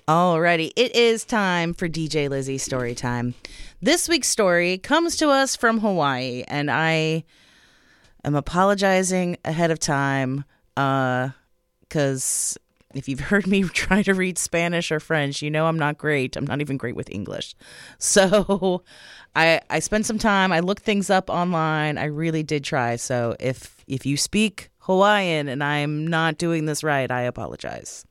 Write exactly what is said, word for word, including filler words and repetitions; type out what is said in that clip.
Alrighty, it is time for D J Lizzie story time. This week's story comes to us from Hawaii, and I am apologizing ahead of time because uh, if you've heard me try to read Spanish or French, you know I'm not great. I'm not even great with English. So I I spent some time. I looked things up online. I really did try. So if if you speak Hawaiian and I'm not doing this right, I apologize.